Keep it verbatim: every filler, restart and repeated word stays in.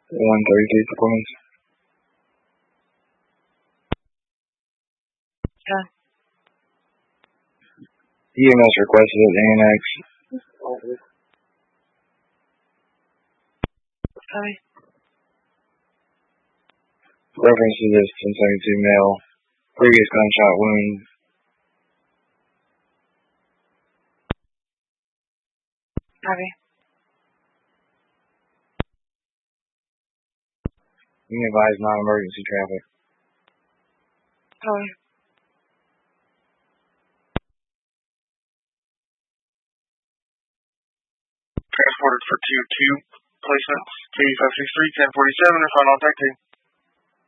one thirty-three performance. Yeah. E M S requested at Annex. Copy. Reference to this ten seventy-two male. Previous gunshot wound. Copy. You can advise non-emergency traffic. Copy. Transported for two two placements. K five six three, ten forty-seven, and final attack team.